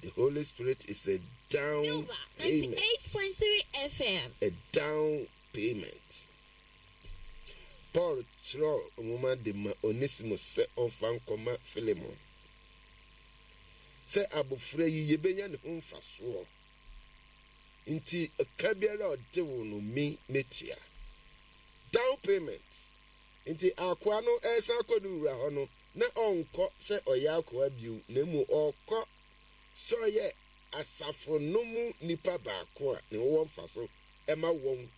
The Holy Spirit is a down Silver, payment. 98.3 FM. A down payment. Paul chro omoma de ma Onesimus se onfa nkoma Philemon. Se abofra yi yebenya ne ho mfaso. Nti kabiara ode wo no mi metua. Down payment. Nti akwa no esa kodu wura ho no na onko se oya akwa biu na mu okọ so ye asafo no mu nipa baako a ne wo mfaso ema won.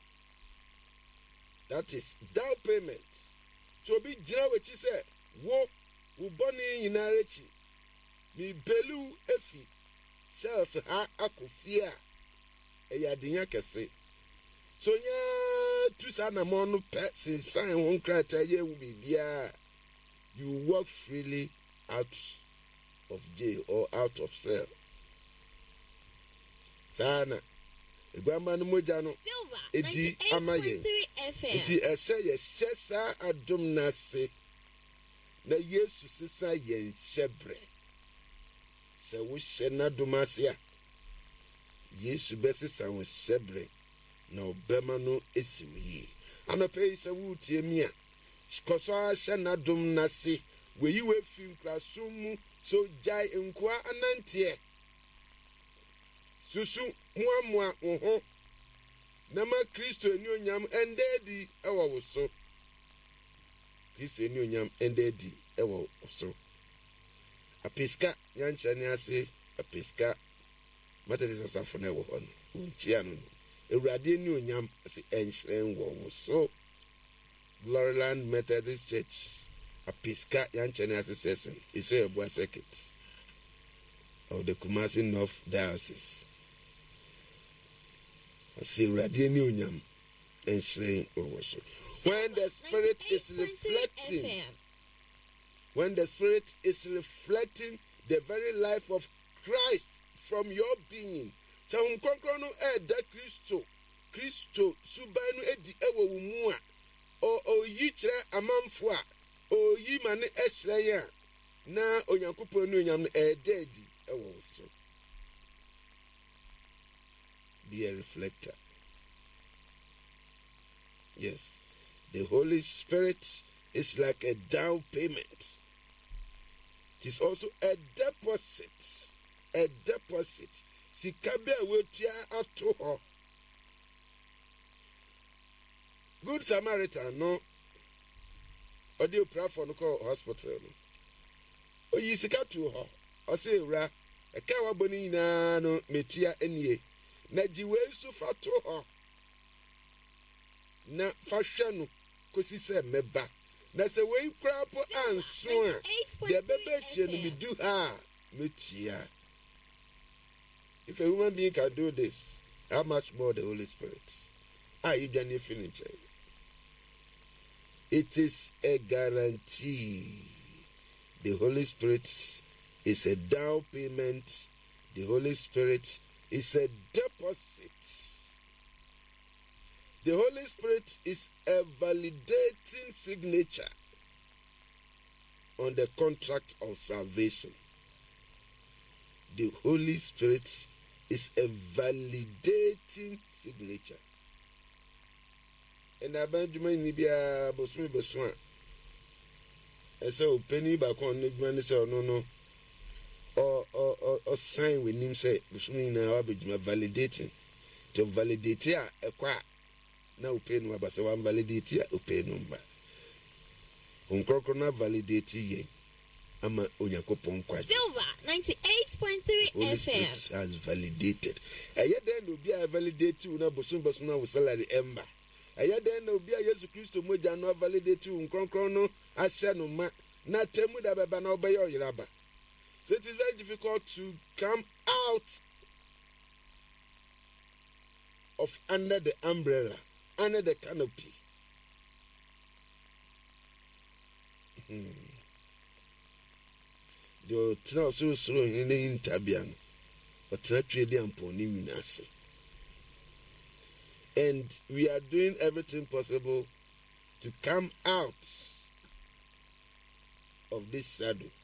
That is down payment. So be jira wechi say wo boni nyinara chi mi belu efi sales ha akofia eyadenya kese. So nya tu sana mo no pe sign won krata ye wu bibia. You walk freely out of jail or out of cell. Sana Egwama no moja no edi amaye. Enti ese ye hyesa adom na se. Na Yesu sisa ye hyebre. Se wo hye na dom ase a Yesu besisa wo hyebre na obema no esiwi. Anope se wo tie mi a koso hye na dom na se we yi we fi nkraso mu so jai nkwa anantie. Susu muamua ho na ma Kristo ni onyam endedi ewo wo so. Kristo ni onyam endedi ewo wo so. Apiska yancha ni ase apiska matadisa safo na wo ho no unchia no ewurade ni onyam ase enhyren wo so. Gloryland Methodist Church apiska yancha ni ase session Israel Bua Circuit of the Kumasi North Diocese. When the Spirit is reflecting the very life of Christ from your being. So that Christo subanu edi ewo mu a o yitre amanfo a o yi mane esreya na onyankopon no onyam no ededi ewo so. Be a reflector. Yes, the Holy Spirit is like a down payment. It is also a deposit. A deposit. Sikabe wetua ato ho. Good Samaritan no. Odi opra for no call hospital no. Oyi sika to ho. Ose ewra e ka wa boni na no metua enie. Na jiwe su fato ho. Na fashion no kosi se meba. Na se we kra po anso a. De bebe chie no me do ha metua. If a human being can do this, how much more the Holy Spirit? Are you done feeling? It is a guarantee. The Holy Spirit is a down payment. The Holy Spirit is a deposit. The Holy Spirit is a validating signature on the contract of salvation. The Holy Spirit is a validating signature. And Abanduma Nibia Bosumi Boswan. And so Penny Bacon Nibman say, no. Or sign with him say, Bosumi now validating. To validate a qua. Now pay no, but so I'm validating a pay number. Uncrocona validate ye. Ama Onyakopon kwa. Silver 98.3 Holy FM Spirit has validated. Aya den obi a validate you na bosun with salary ember. Aya den obi a Yesu Kristo moja no validate you nkronkron no ase no ma na temu da baba na obey oyiraba. So it is very difficult to come out of under the umbrella, under the canopy. The tena so in the interbian, but trade upon him. And we are doing everything possible to come out of this shadow